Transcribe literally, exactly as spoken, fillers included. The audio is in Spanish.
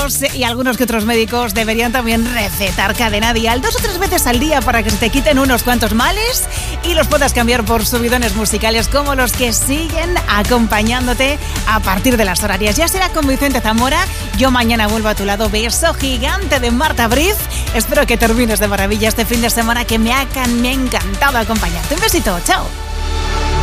psicólogos y algunos que otros médicos deberían también recetar Cadena Dial dos o tres veces al día para que se te quiten unos cuantos males y los puedas cambiar por subidones musicales como los que siguen acompañándote a partir de las horarias. Ya será con Vicente Zamora. Yo mañana vuelvo a tu lado. Beso gigante de Marta Briz. Espero que termines de maravilla este fin de semana, que me ha, me ha encantado acompañarte. Un besito. Chao.